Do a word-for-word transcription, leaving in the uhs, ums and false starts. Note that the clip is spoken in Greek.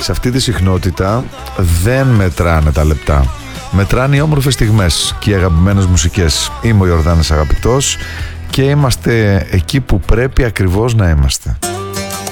σε αυτή τη συχνότητα δεν μετράνε τα λεπτά. Μετράνε οι όμορφες στιγμές και οι αγαπημένες μουσικές. Είμαι ο Ιορδάνης Αγαπητός και είμαστε εκεί που πρέπει ακριβώς να είμαστε.